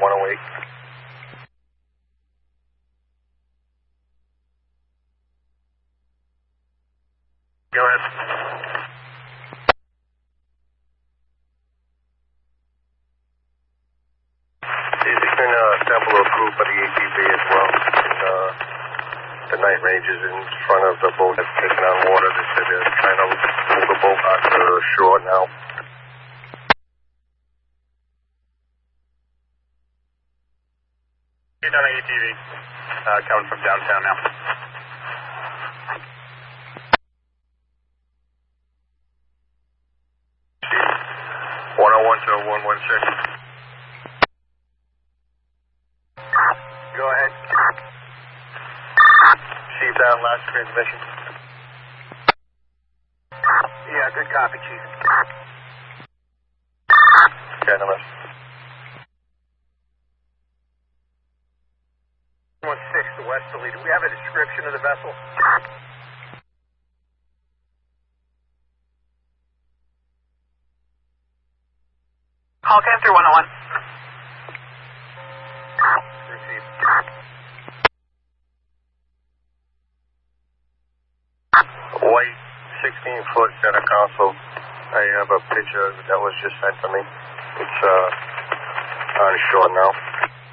108. Go ahead. You can assemble a crew for the ATV as well. The night rangers in front of the boat that's taking on water. They said they're trying to move the boat onto the shore now. You're done ATV. Coming from downtown now. Chief, 101 to 116. Go ahead. Chief, down last transmission. Yeah, good copy, Chief. Gentlemen. 16, the westerly. Do we have a description of the vessel? Call came through 101. Received. White 16-foot center console. I have a picture that was just sent to me. It's on shore now.